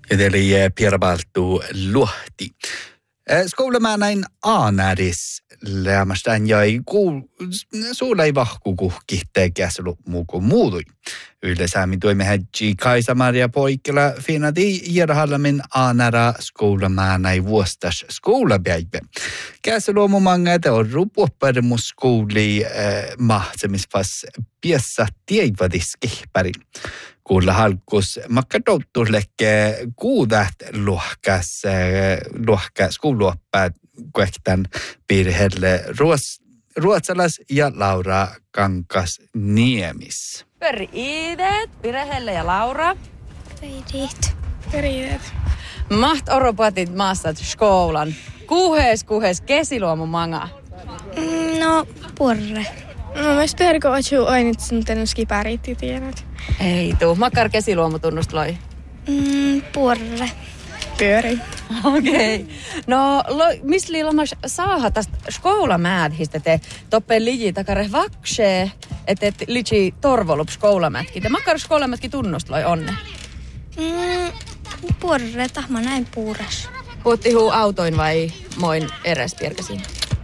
Eli Pierbaltu Luhti. Skoulamaan näin aanäris lämmästään jäi suulei vahkukuhki tekäs muuku muutui. Yleensäämin tuimme hätsi Kaisa-Maria Poikkila finadi järhallamin aanära skoulamaan näin vuostas skoulapäivä. Käsä luomumangat on rupuopparemus skouli mahtsemispas piessä tiedvadiskihpärin. Kuulla halkus makkatouttulekke kuudat lohka skouluoppaat kuektan perheelle ruotsalas ja Laura Kankas-Niemis. Peri-iidet, Pirehelle ja Laura. Peri-iidet. Maht oropatit maassa skoulan. Kuhes kesiluomu manga. No, porre. No, mä sperko oju ainit sen skipäritti tiedät. Ei tuu. Makkar kesiluomu tunnustloi. Porre. Pyöri. Okei. No, missä liilamas saaha tästä skoulamäädhistä te toppeen liji takare vaksee, että liji torvolup skoulamätki. Te makkar skoulamätki tunnustloi onne. Porre, tahma näin puuras. Puhutti huu autoin vai moin eres pierkäsin?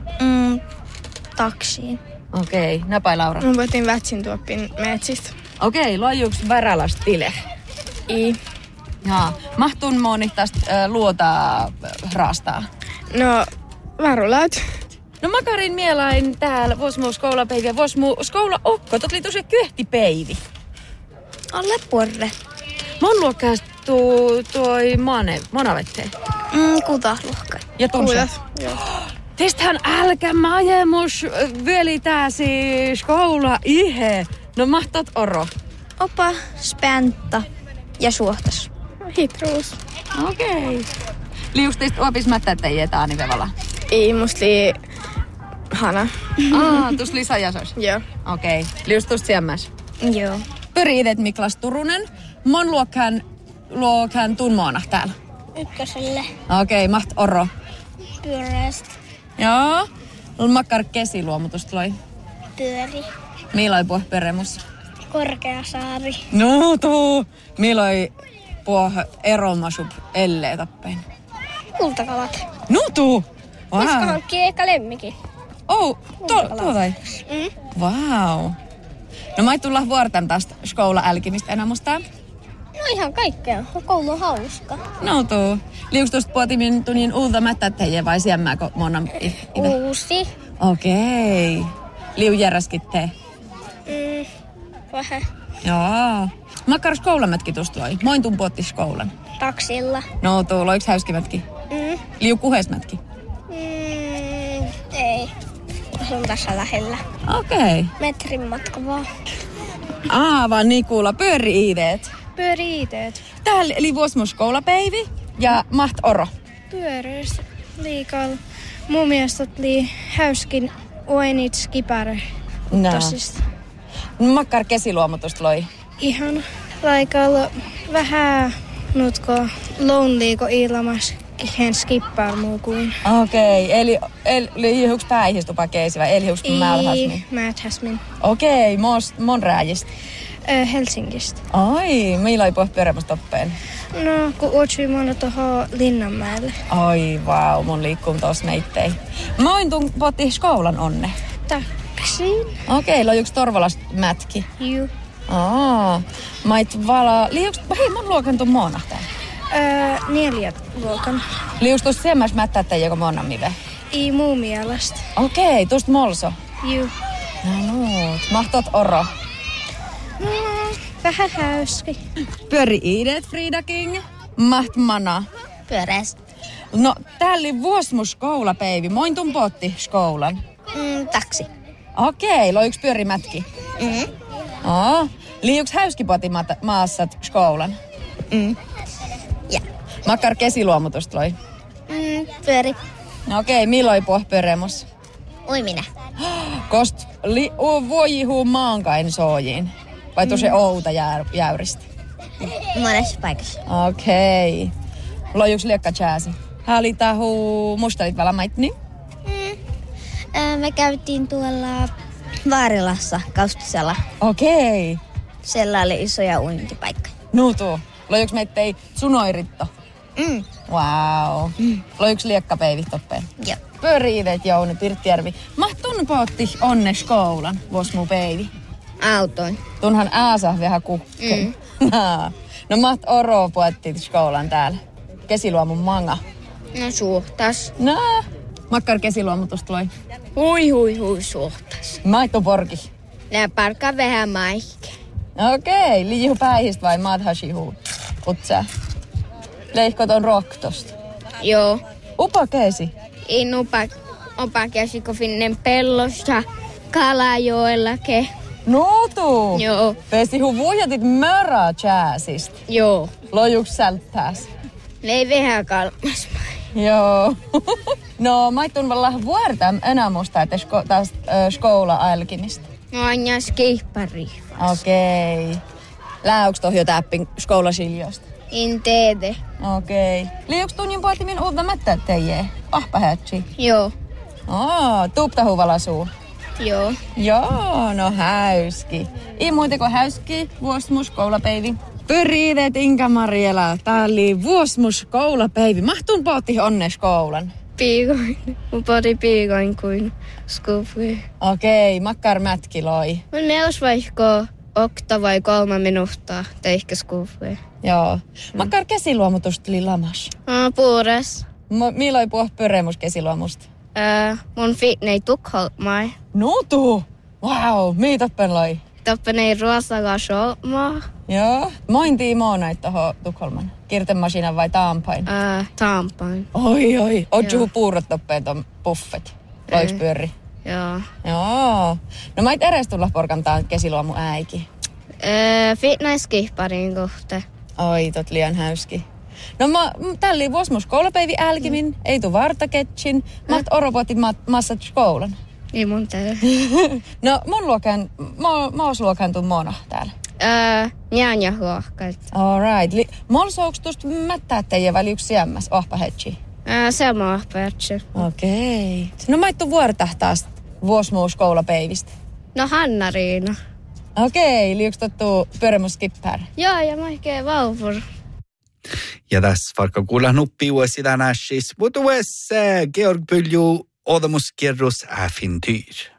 Taksiin. Okei. Napai Laura. Mä voitin vätsin tuoppin metsistä. Okei, lojuks värälas tile? I. Jaa. Mahtun moni tästä luota raastaa? No, varulaat. No makarin mielain täällä vuosmuu skoulapäiviä, vuosmuu skoula okko. Tot oli tosi kyhtipäivi. Alle porre. Mon luokkaas tuoi monavette. Kutaluokka. Ja tunsa. Kuudat, joo. Testähän älkä majemus veli tääsi skoula ihe. No mahtat oro. Opa, späntta ja suohtas. Hitruus. Okei. Liuks teistä opis mättättäjiä taani vevala? Ei, musta lii hana. Tuossa Lisa Jasos? Joo. Okei. Liuks tuosta siemmäs? Joo. Pyri-idet Miklas Turunen. Mon luokkaan tunmoona täällä? Ykköselle. Okei, maht oro. Pyöreästä. Joo. Makkar kesiluomutusta loi. Pyöri. Miloi puh peremus? Korkeasaari. No tuu. Miloi puh eromasup ellee tappein? Kultakalat. No tuu. Koska Wow. hankkii eka lemmikin. Oh, tuo vai? Wow. No mä ei tulla vuorten tästä skoula-älkimistä enää musta. No ihan kaikkea. Koulu on hauska. No tuu. Liuks tuosta puotimin tunnin uutta mättättäjiä vai siemmääkö monan ive? Uusi. Okei. Liu järräskittee. Vähän. Joo. Makkar skoulamätki tuosta loi. Moin tun puotti skoulan. Taksilla. No tuu, loiks häyskimätki? Liu kuhesmätki? Ei. Se on tässä lähellä. Okei. Metrin matka vaan. Vaan niin kuulla. Pyöri-iideet. Pyöri-iiteet. Täällä eli vuosmus skoulapäivi ja maht oro. Pyöreästä liikalla. Mun mielestä oli häyskin oenit skipare. No. Tosista. Makkar kesiluomutusta loi. Ihan laikalla vähän nutko lonely, kun ilmas ken skippar muu kuin. Okei, eli huks päihistupa keisi vai eli huks mälhäsmin? Mäthäsmin. Okei, mon rääjistä. Helsingistä. Ai, meillä ei puhua pyörämästoppeen. No, kun otsui mona tohon Linnanmäelle. Ai, vau, mun liikkuun tos meittei. Mä oon tuun potti skoulan onne. Taksiin. Okei, lojuks Torvalasta mätki? Juu. Mait vala... Hei, mun luokan tuun moona täällä. 4 luokan. Liuks tuosta semmäs mättättä joko moona mive? Ei muu mielestä. Okei, tuosta molso. Juu. No nuut, mahtot oro. No, vähän häyski. Pyöri-iidet, Frida King. Maht mana. Pyöreästä. No, täällä oli vuosmus skoulapäivi. Moin tun potti skoulan. Taksi. Okei, loiks pyörimätki? Liuks häyskipoti maassat skoulan? Ja. Makkar kesiluomutusta loi. Pyöri. Okei, milloin puh pyöremus? Uiminen. Kost vuojihuu maankain soojiin. Vai tosi outa jäyristä? Monessa paikassa. Okei. Lojuks liekka jääsi? Halitahu mustelit vala maitni? Me käytiin tuolla Vaarilassa Kaustisella. Okei. Siellä oli isoja uintipaikkoja. No tuo. Lojuks meittei sunoiritto? Wow. Lojuks liekkapeivit toppeen? Joo. Pöriidet Jouni Pirttijärvi. Mahtun pootti onne skoulan, vuos muu peivi. Autoin. Tunhan ääsä vähän kukkeen. No maht oro puettiin skoulan täällä. Kesiluomun manga. No suhtas. No, makkar kesiluomutust loi. Hui suhtas. Maittu porki. Nää parkkaa vähän maikki. Okei, liihu päihistä vai madhashihu? Utsää. Leihkot on roktosta. Joo. Upa keesi. In opa käsikö finnen pellossa Kalajoellakin. Nuutu. Joo. Pesihu vuojatit mörää jääsistä. Joo. Lojuks sälttääs. Ne ei vähän kalmas. Joo. No, maittun vallah vuortam enää musta, että tästä skoula-alkimista. No aina skippari. Okei. Läyks tohjo täppin skoulasiljoista? In teede. Okei. Liuks tunnin puoltimin uutta mättä teijee? Ahpahätsi. Joo. Tuuptahu valasuu. Joo. Joo, no häyski. Ei muuteko häyski, vuosmus koulapeivi. Pyriidet Inka Mariela, tää oli vuosmus koulapeivi. Mahtun pootti onne skoulan. Piikoin. Mun poti piikoin kuin skuffi. Okei, makkar mätki loi. Mun neos vaikka 2 vai 3 minuuttia teikkä skuffi. Joo. Makkar kesiluomutust li lamas. Puures. Miloi puh pyremus kesiluomusta? Mun fitnei Tukholmai. Nuutu! Wow, miitappen loi. Tappanei ruosaga solmaa. Joo. Mointii moonait toho Tukholman. Kirtemasinan vai taampain? Taampain. Oi. Ootjuhu puurot toppeen ton buffet. Loiks pyörri? Joo. Joo. No mait eres tulla porkantaan kesiluomu äiki. Fitnesskihparin kohte. Oi, tot liian häyski. No tälli vuosmus koulapeivi älkimin, ei tu vartaketsin. Maht oropotit massat skoulan. Niin mun täällä. No mä ois luokan tuu mona täällä. Njään ja huohkait. Alright. Mol souks tuosta mättää teijä väli yksi jämmäs ohpahetsi? Sama päätsy. Okei. No maittu vuortahtaas vuosmuus koulapeivistä. No Hanna-Riina. Okei, liuks tottuu pyöremuskippär? Joo, ja mä vauvur. Ja tässä vaikka kuulla nuppi vuosi tänään siis, mutta Georg Pylju, Odomuskierros äfintyr.